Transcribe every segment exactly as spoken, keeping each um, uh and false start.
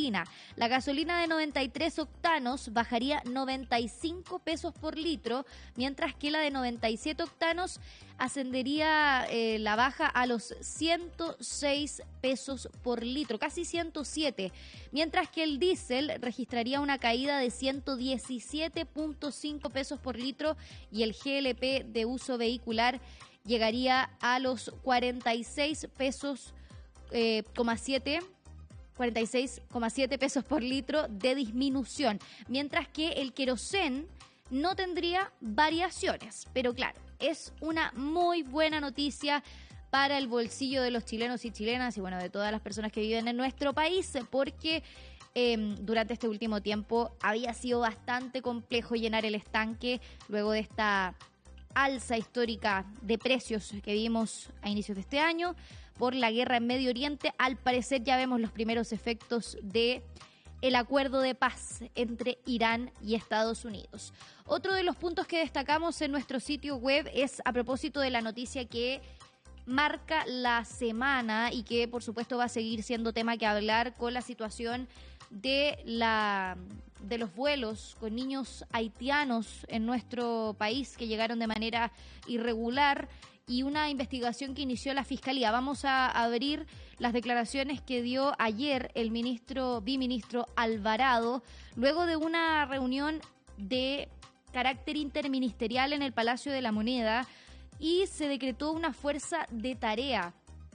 gasolina. La gasolina de noventa y tres octanos bajaría noventa y cinco pesos por litro, mientras que la de noventa y siete octanos ascendería eh, la baja a los ciento seis pesos por litro, casi ciento siete, mientras que el diésel registraría una caída de ciento diecisiete punto cinco pesos por litro y el G L P de uso vehicular llegaría a los cuarenta y seis pesos, eh, siete, cuarenta y seis coma siete pesos por litro de disminución, mientras que el querosén no tendría variaciones, pero claro, es una muy buena noticia para el bolsillo de los chilenos y chilenas y bueno, de todas las personas que viven en nuestro país, porque eh, durante este último tiempo había sido bastante complejo llenar el estanque luego de esta alza histórica de precios que vimos a inicios de este año por la guerra en Medio Oriente. Al parecer ya vemos los primeros efectos de el acuerdo de paz entre Irán y Estados Unidos. Otro de los puntos que destacamos en nuestro sitio web es a propósito de la noticia que marca la semana y que por supuesto va a seguir siendo tema que hablar con la situación de la de los vuelos con niños haitianos en nuestro país que llegaron de manera irregular y una investigación que inició la Fiscalía. Vamos a abrir las declaraciones que dio ayer el ministro, biministro Alvarado, luego de una reunión de carácter interministerial en el Palacio de la Moneda, y se decretó una fuerza de tarea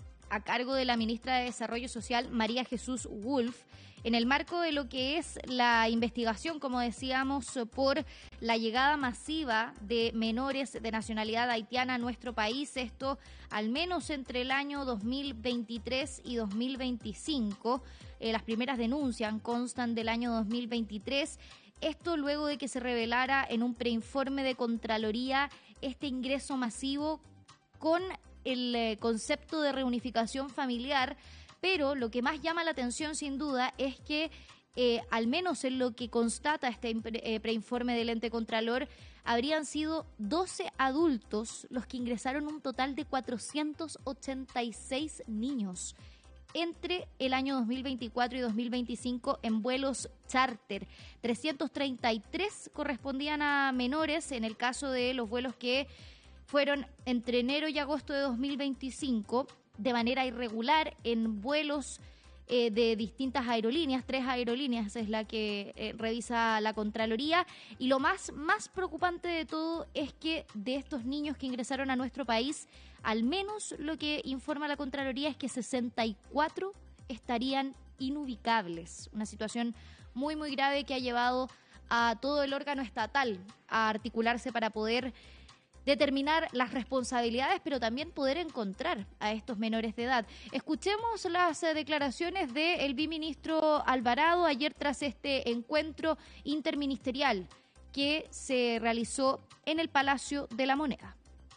a cargo de la ministra de Desarrollo Social, María Jesús Wolf, en el marco de lo que es la investigación, como decíamos, por la llegada masiva de menores de nacionalidad haitiana a nuestro país, esto al menos entre el año dos mil veintitrés y dos mil veinticinco. Eh, las primeras denuncias constan del año dos mil veintitrés. Esto luego de que se revelara en un preinforme de Contraloría este ingreso masivo con el eh, concepto de reunificación familiar, pero lo que más llama la atención sin duda es que eh, al menos en lo que constata este eh, preinforme del ente Contralor, habrían sido doce adultos los que ingresaron un total de cuatrocientos ochenta y seis niños entre el año dos mil veinticuatro y dos mil veinticinco en vuelos charter. trescientos treinta y tres correspondían a menores en el caso de los vuelos que fueron entre enero y agosto de dos mil veinticinco de manera irregular en vuelos eh, de distintas aerolíneas. Tres aerolíneas es la que eh, revisa la Contraloría. Y lo más, más preocupante de todo es que de estos niños que ingresaron a nuestro país, al menos lo que informa la Contraloría es que sesenta y cuatro estarían inubicables. Una situación muy, muy grave que ha llevado a todo el órgano estatal a articularse para poder determinar las responsabilidades, pero también poder encontrar a estos menores de edad. Escuchemos las eh, declaraciones del biministro Alvarado ayer tras este encuentro interministerial que se realizó en el Palacio de la Moneda.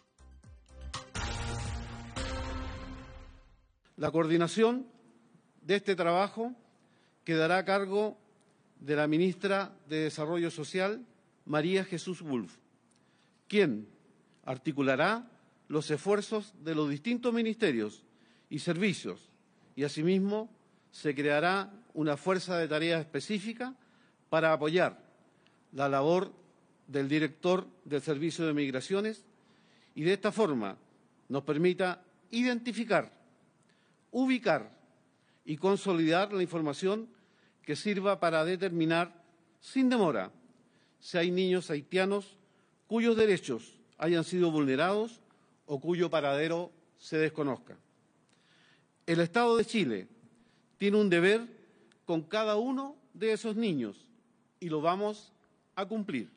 La coordinación de este trabajo quedará a cargo de la ministra de Desarrollo Social, María Jesús Wolf, quien articulará los esfuerzos de los distintos ministerios y servicios y asimismo se creará una fuerza de tarea específica para apoyar la labor del director del Servicio de Migraciones y de esta forma nos permita identificar, ubicar y consolidar la información que sirva para determinar sin demora si hay niños haitianos cuyos derechos hayan sido vulnerados o cuyo paradero se desconozca. El Estado de Chile tiene un deber con cada uno de esos niños y lo vamos a cumplir.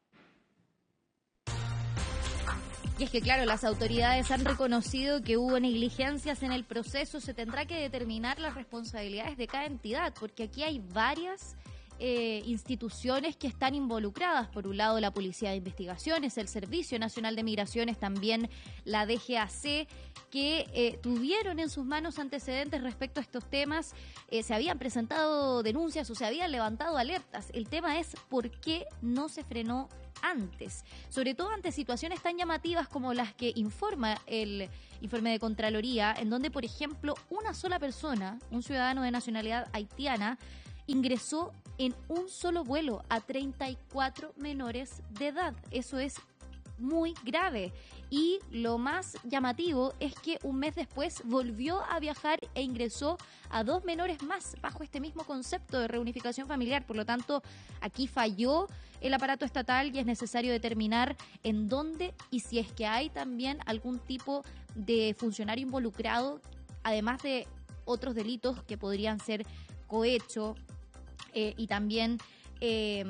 Y es que, claro, las autoridades han reconocido que hubo negligencias en el proceso. Se tendrá que determinar las responsabilidades de cada entidad, porque aquí hay varias Eh, instituciones que están involucradas. Por un lado, la Policía de Investigaciones, el Servicio Nacional de Migraciones, también la D G A C, que eh, tuvieron en sus manos antecedentes respecto a estos temas. Eh, se habían presentado denuncias o se habían levantado alertas. El tema es por qué no se frenó antes, sobre todo ante situaciones tan llamativas como las que informa el informe de Contraloría, en donde, por ejemplo, una sola persona, un ciudadano de nacionalidad haitiana, ingresó en un solo vuelo a treinta y cuatro menores de edad. Eso es muy grave. Y lo más llamativo es que un mes después volvió a viajar e ingresó a dos menores más bajo este mismo concepto de reunificación familiar. Por lo tanto, aquí falló el aparato estatal y es necesario determinar en dónde y si es que hay también algún tipo de funcionario involucrado, además de otros delitos que podrían ser cohecho eh, y también eh,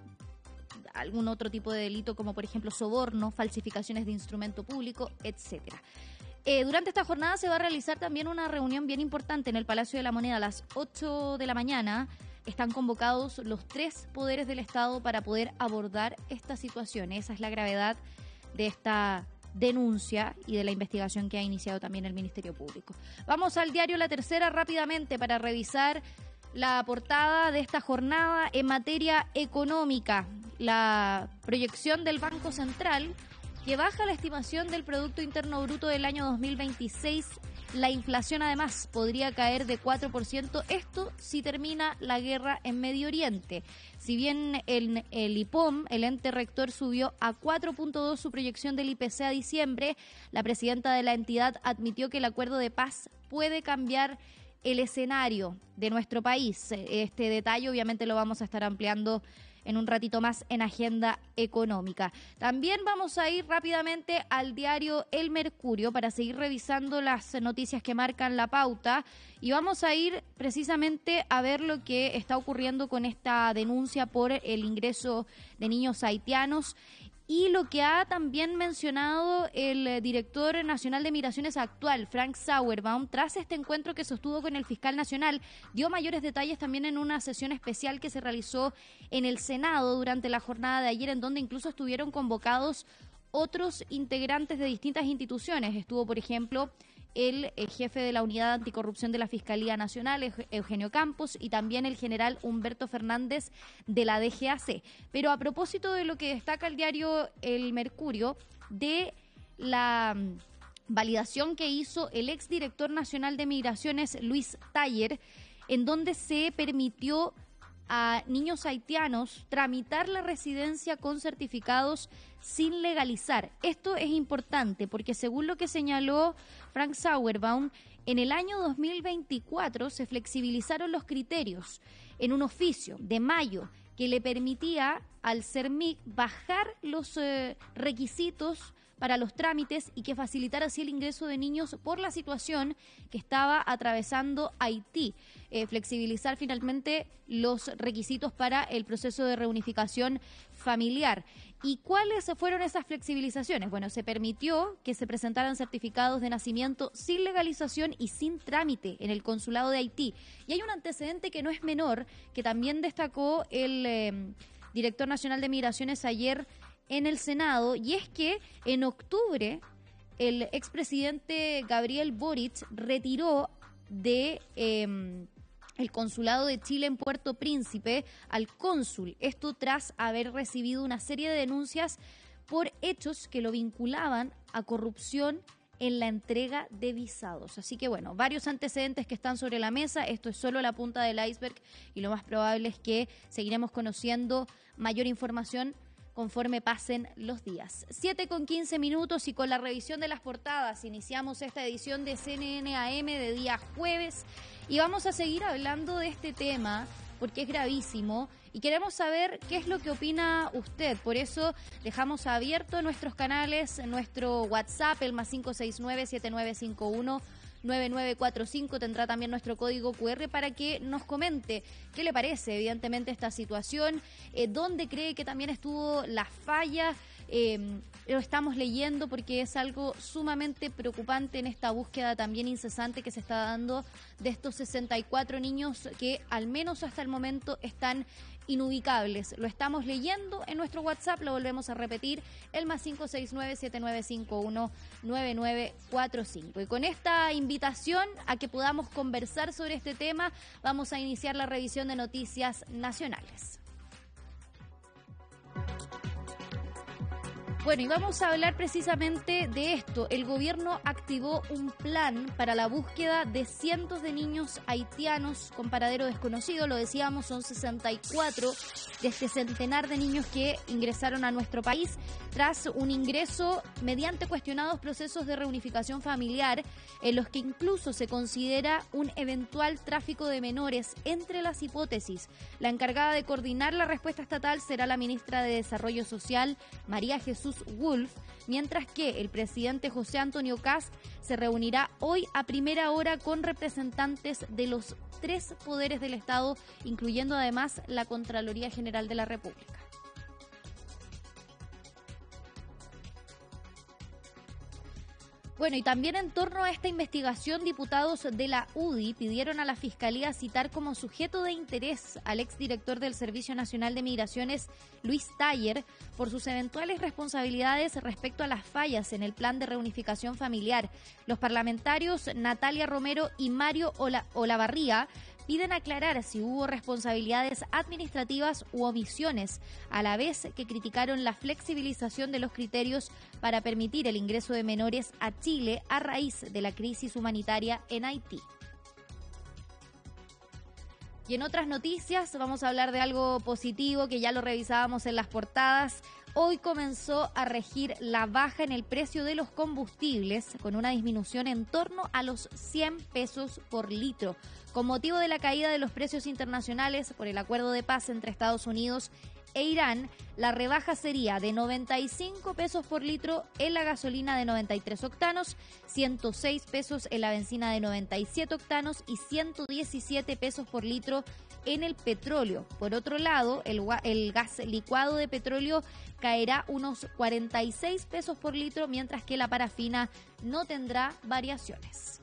algún otro tipo de delito como por ejemplo soborno, falsificaciones de instrumento público, etcétera. Eh, durante esta jornada se va a realizar también una reunión bien importante en el Palacio de la Moneda a las ocho de la mañana. Están convocados los tres poderes del Estado para poder abordar esta situación. Esa es la gravedad de esta denuncia y de la investigación que ha iniciado también el Ministerio Público. Vamos al diario La Tercera rápidamente para revisar la portada de esta jornada en materia económica. La proyección del Banco Central, que baja la estimación del Producto Interno Bruto del año dos mil veintiséis. La inflación, además, podría caer de cuatro por ciento. Esto si termina la guerra en Medio Oriente. Si bien el, el I P O M, el ente rector, subió a cuatro punto dos su proyección del I P C a diciembre, la presidenta de la entidad admitió que el acuerdo de paz puede cambiar el escenario de nuestro país. Este detalle obviamente lo vamos a estar ampliando en un ratito más en Agenda Económica. También vamos a ir rápidamente al diario El Mercurio para seguir revisando las noticias que marcan la pauta y vamos a ir precisamente a ver lo que está ocurriendo con esta denuncia por el ingreso de niños haitianos y lo que ha también mencionado el director nacional de migraciones actual, Frank Sauerbaum, tras este encuentro que sostuvo con el fiscal nacional. Dio mayores detalles también en una sesión especial que se realizó en el Senado durante la jornada de ayer, en donde incluso estuvieron convocados otros integrantes de distintas instituciones. Estuvo, por ejemplo, el, el jefe de la Unidad Anticorrupción de la Fiscalía Nacional, Eugenio Campos, y también el general Humberto Fernández de la D G A C. Pero a propósito de lo que destaca el diario El Mercurio, de la um, validación que hizo el exdirector nacional de Migraciones, Luis Taller, en donde se permitió a niños haitianos tramitar la residencia con certificados sin legalizar. Esto es importante porque según lo que señaló Frank Sauerbaum, en el año dos mil veinticuatro se flexibilizaron los criterios en un oficio de mayo que le permitía al CERMIC bajar los eh, requisitos para los trámites y que facilitara así el ingreso de niños por la situación que estaba atravesando Haití. Eh, flexibilizar finalmente los requisitos para el proceso de reunificación familiar. ¿Y cuáles fueron esas flexibilizaciones? Bueno, se permitió que se presentaran certificados de nacimiento sin legalización y sin trámite en el consulado de Haití. Y hay un antecedente que no es menor, que también destacó el eh, director nacional de Migraciones ayer en el Senado, y es que en octubre el expresidente Gabriel Boric retiró de eh, el consulado de Chile en Puerto Príncipe al cónsul, esto tras haber recibido una serie de denuncias por hechos que lo vinculaban a corrupción en la entrega de visados. Así que bueno, varios antecedentes que están sobre la mesa, esto es solo la punta del iceberg y lo más probable es que seguiremos conociendo mayor información conforme pasen los días. siete con quince minutos y con la revisión de las portadas iniciamos esta edición de C N N A M de día jueves y vamos a seguir hablando de este tema porque es gravísimo y queremos saber qué es lo que opina usted. Por eso dejamos abierto nuestros canales, nuestro WhatsApp, el más cinco seis nueve, siete nueve cinco uno, nueve nueve cuatro cinco, tendrá también nuestro código cu erre para que nos comente qué le parece evidentemente esta situación, eh, dónde cree que también estuvo la falla. Eh, lo estamos leyendo porque es algo sumamente preocupante en esta búsqueda también incesante que se está dando de estos sesenta y cuatro niños que al menos hasta el momento están inubicables. Lo estamos leyendo en nuestro WhatsApp, lo volvemos a repetir, el más cinco seis nueve, siete nueve cinco uno, nueve nueve cuatro cinco. Y con esta invitación a que podamos conversar sobre este tema, vamos a iniciar la revisión de noticias nacionales. Bueno, y vamos a hablar precisamente de esto. El gobierno activó un plan para la búsqueda de cientos de niños haitianos con paradero desconocido. Lo decíamos, son sesenta y cuatro de este centenar de niños que ingresaron a nuestro país tras un ingreso mediante cuestionados procesos de reunificación familiar en los que incluso se considera un eventual tráfico de menores. Entre las hipótesis, la encargada de coordinar la respuesta estatal será la ministra de Desarrollo Social, María Jesús Wolf, mientras que el presidente José Antonio Kast se reunirá hoy a primera hora con representantes de los tres poderes del Estado, incluyendo además la Contraloría General de la República. Bueno, y también en torno a esta investigación, diputados de la U D I pidieron a la Fiscalía citar como sujeto de interés al exdirector del Servicio Nacional de Migraciones, Luis Taller, por sus eventuales responsabilidades respecto a las fallas en el plan de reunificación familiar. Los parlamentarios Natalia Romero y Mario Ola- Olavarría piden aclarar si hubo responsabilidades administrativas u omisiones, a la vez que criticaron la flexibilización de los criterios para permitir el ingreso de menores a Chile a raíz de la crisis humanitaria en Haití. Y en otras noticias vamos a hablar de algo positivo que ya lo revisábamos en las portadas. Hoy comenzó a regir la baja en el precio de los combustibles con una disminución en torno a los cien pesos por litro. Con motivo de la caída de los precios internacionales por el acuerdo de paz entre Estados Unidos e Irán, la rebaja sería de noventa y cinco pesos por litro en la gasolina de noventa y tres octanos, ciento seis pesos en la benzina de noventa y siete octanos y ciento diecisiete pesos por litro en el petróleo. Por otro lado, el, el gas licuado de petróleo caerá unos cuarenta y seis pesos por litro, mientras que la parafina no tendrá variaciones.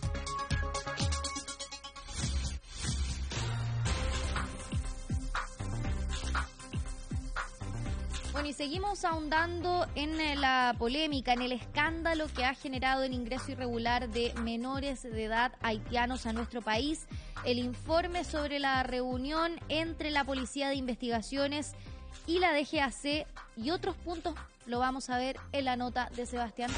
Bueno, y seguimos ahondando en la polémica, en el escándalo que ha generado el ingreso irregular de menores de edad haitianos a nuestro país. El informe sobre la reunión entre la Policía de Investigaciones y la D G A C y otros puntos lo vamos a ver en la nota de Sebastián.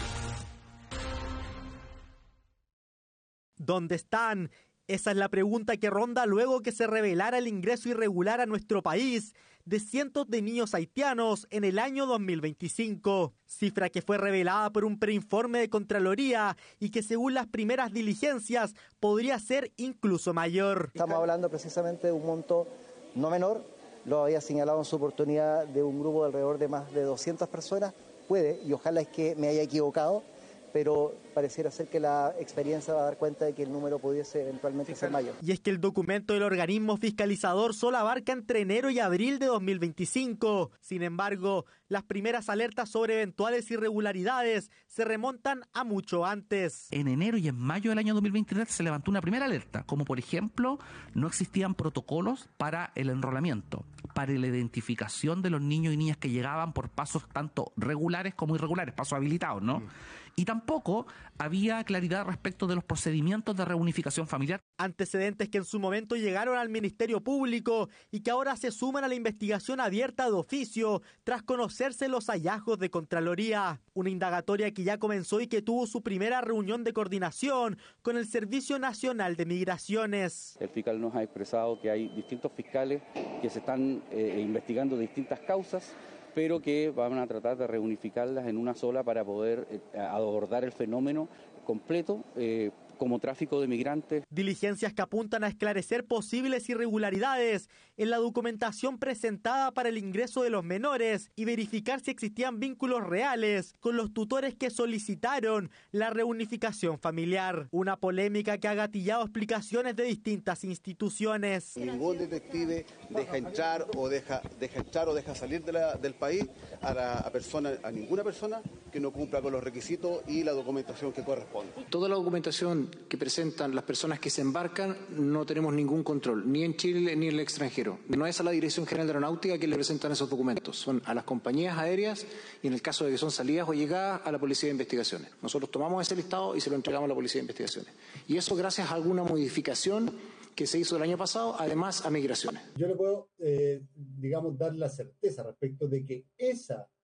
¿Dónde están? Esa es la pregunta que ronda luego que se revelara el ingreso irregular a nuestro país de cientos de niños haitianos en el año dos mil veinticinco, cifra que fue revelada por un preinforme de Contraloría y que según las primeras diligencias podría ser incluso mayor. Estamos hablando precisamente de un monto no menor, lo había señalado en su oportunidad de un grupo de alrededor de más de doscientas personas, puede, y ojalá es que me haya equivocado, pero pareciera ser que la experiencia va a dar cuenta de que el número pudiese eventualmente ser mayor. Y es que el documento del organismo fiscalizador solo abarca entre enero y abril de dos mil veinticinco. Sin embargo, las primeras alertas sobre eventuales irregularidades se remontan a mucho antes. En enero y en mayo del año dos mil veintitrés se levantó una primera alerta, como por ejemplo, no existían protocolos para el enrolamiento, para la identificación de los niños y niñas que llegaban por pasos tanto regulares como irregulares, pasos habilitados, ¿no? Mm. Y tampoco había claridad respecto de los procedimientos de reunificación familiar. Antecedentes que en su momento llegaron al Ministerio Público y que ahora se suman a la investigación abierta de oficio tras conocerse los hallazgos de Contraloría. Una indagatoria que ya comenzó y que tuvo su primera reunión de coordinación con el Servicio Nacional de Migraciones. El fiscal nos ha expresado que hay distintos fiscales que se están eh, investigando distintas causas, pero que van a tratar de reunificarlas en una sola para poder eh, abordar el fenómeno completo eh, como tráfico de migrantes. Diligencias que apuntan a esclarecer posibles irregularidades en la documentación presentada para el ingreso de los menores y verificar si existían vínculos reales con los tutores que solicitaron la reunificación familiar. Una polémica que ha gatillado explicaciones de distintas instituciones. Ningún detective deja entrar o deja, deja entrar o deja salir de la, del país a, la, a, persona, a ninguna persona que no cumpla con los requisitos y la documentación que corresponde. Toda la documentación que presentan las personas que se embarcan no tenemos ningún control, ni en Chile ni en el extranjero. No es a la Dirección General de Aeronáutica que le presentan esos documentos, son a las compañías aéreas y en el caso de que son salidas o llegadas a la Policía de Investigaciones. Nosotros tomamos ese listado y se lo entregamos a la Policía de Investigaciones. Y eso gracias a alguna modificación que se hizo el año pasado, además a Migraciones. Yo le puedo, eh, digamos, dar la certeza respecto de que esa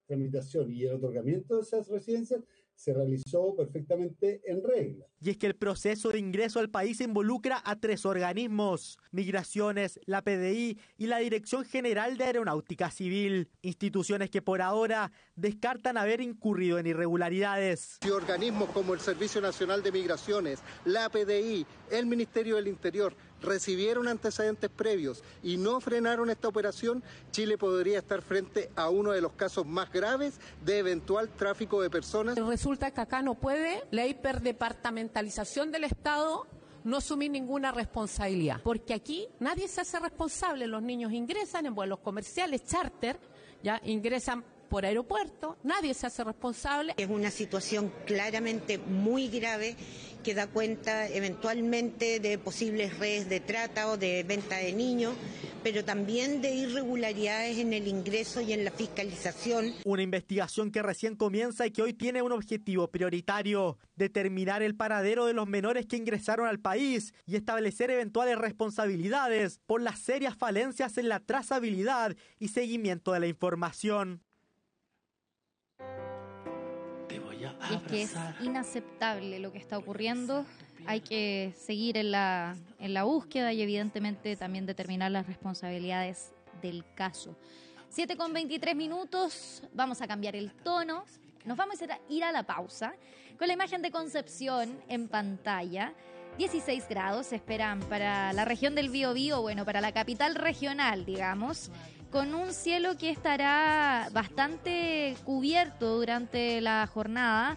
tramitación y el otorgamiento de esas residencias se realizó perfectamente en regla. Y es que el proceso de ingreso al país involucra a tres organismos: Migraciones, la P D I y la Dirección General de Aeronáutica Civil, instituciones que por ahora descartan haber incurrido en irregularidades. Si organismos como el Servicio Nacional de Migraciones, la P D I, el Ministerio del Interior recibieron antecedentes previos y no frenaron esta operación, Chile podría estar frente a uno de los casos más graves de eventual tráfico de personas. Resulta que acá no puede la hiperdepartamentalización del Estado no asumir ninguna responsabilidad, porque aquí nadie se hace responsable. Los niños ingresan en vuelos comerciales, charter, ya ingresan por aeropuerto, nadie se hace responsable. Es una situación claramente muy grave que da cuenta eventualmente de posibles redes de trata o de venta de niños, pero también de irregularidades en el ingreso y en la fiscalización. Una investigación que recién comienza y que hoy tiene un objetivo prioritario: determinar el paradero de los menores que ingresaron al país y establecer eventuales responsabilidades por las serias falencias en la trazabilidad y seguimiento de la información. Y es que es inaceptable lo que está ocurriendo. Hay que seguir en la, en la búsqueda y evidentemente también determinar las responsabilidades del caso. siete con veintitrés minutos, vamos a cambiar el tono. Nos vamos a ir a la pausa con la imagen de Concepción en pantalla. dieciséis grados se esperan para la región del Biobío, bueno, para la capital regional, digamos, con un cielo que estará bastante cubierto durante la jornada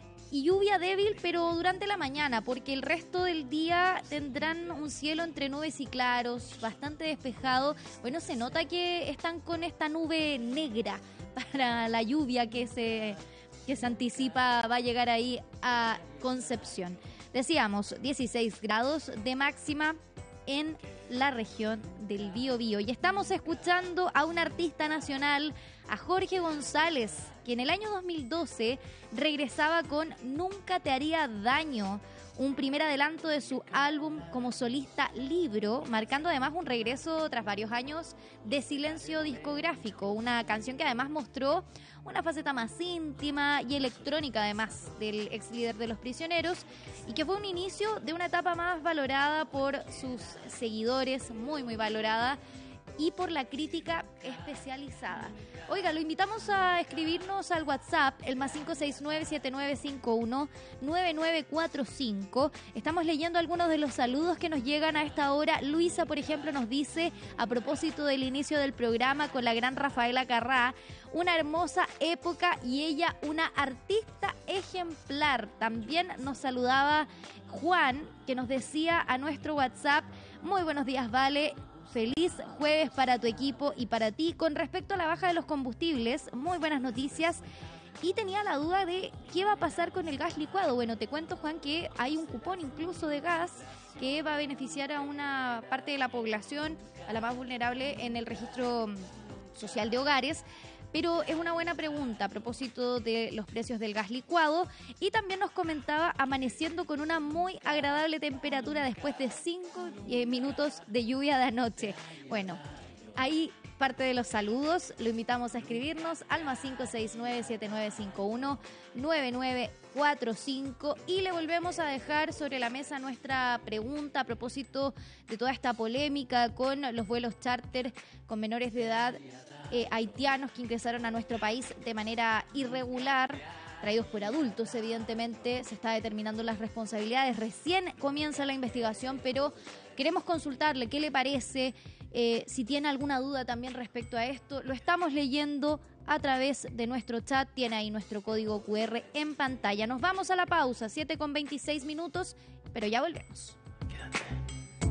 y lluvia débil, pero durante la mañana, porque el resto del día tendrán un cielo entre nubes y claros, bastante despejado. Bueno, se nota que están con esta nube negra para la lluvia que se, que se anticipa va a llegar ahí a Concepción. Decíamos, dieciséis grados de máxima en la región del Biobío. Y estamos escuchando a un artista nacional, a Jorge González, que en el año dos mil doce regresaba con Nunca te haría daño, un primer adelanto de su álbum como solista Libro, marcando además un regreso tras varios años de silencio discográfico, una canción que además mostró una faceta más íntima y electrónica además del ex líder de Los Prisioneros, y que fue un inicio de una etapa más valorada por sus seguidores, muy muy valorada, y por la crítica especializada. Oiga, lo invitamos a escribirnos al WhatsApp, el más cinco seis nueve, siete nueve cinco uno, nueve nueve cuatro cinco. Estamos leyendo algunos de los saludos que nos llegan a esta hora. Luisa, por ejemplo, nos dice, a propósito del inicio del programa con la gran Rafaela Carrá, una hermosa época y ella una artista ejemplar. También nos saludaba Juan, que nos decía a nuestro WhatsApp, muy buenos días, Vale. Feliz jueves para tu equipo y para ti. Con respecto a la baja de los combustibles, muy buenas noticias. Y tenía la duda de qué va a pasar con el gas licuado. Bueno, te cuento, Juan, que hay un cupón incluso de gas que va a beneficiar a una parte de la población, a la más vulnerable en el registro social de hogares. Pero es una buena pregunta a propósito de los precios del gas licuado. Y también nos comentaba, amaneciendo con una muy agradable temperatura después de cinco eh, minutos de lluvia de anoche. Bueno, ahí parte de los saludos. Lo invitamos a escribirnos al más cinco seis nueve, siete nueve cinco uno, nueve nueve cuatro cinco. Y le volvemos a dejar sobre la mesa nuestra pregunta a propósito de toda esta polémica con los vuelos charter con menores de edad Eh, haitianos que ingresaron a nuestro país de manera irregular, traídos por adultos. Evidentemente se está determinando las responsabilidades, recién comienza la investigación, pero queremos consultarle qué le parece, eh, si tiene alguna duda también respecto a esto. Lo estamos leyendo a través de nuestro chat, tiene ahí nuestro código cu erre en pantalla. Nos vamos a la pausa, siete con veintiséis minutos, pero ya volvemos. Quédate.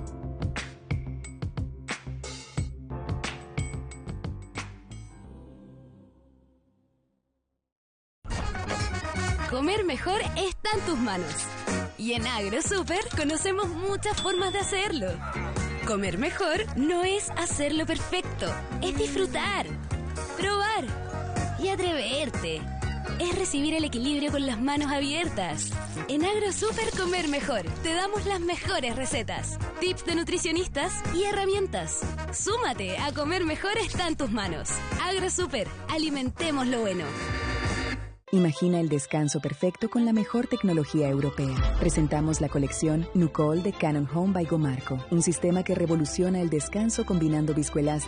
Comer mejor está en tus manos. Y en AgroSuper conocemos muchas formas de hacerlo. Comer mejor no es hacerlo perfecto, es disfrutar, probar y atreverte. es recibir el equilibrio con las manos abiertas. En AgroSuper Comer Mejor te damos las mejores recetas, tips de nutricionistas y herramientas. Súmate a Comer Mejor está en tus manos. AgroSuper, alimentemos lo bueno. Imagina el descanso perfecto con la mejor tecnología europea. Presentamos la colección Nucol de Canon Home by Gomarco, un sistema que revoluciona el descanso combinando viscoelástico